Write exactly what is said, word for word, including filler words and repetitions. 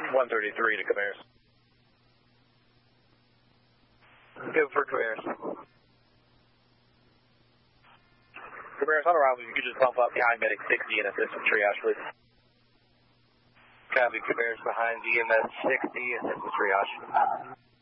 one thirty-three to Camaris. Go for Camaris. Camaris, on arrival, you could just bump up behind Medic sixty and assist with triage, please. Copy, Camaris behind E M S sixty, assist with triage.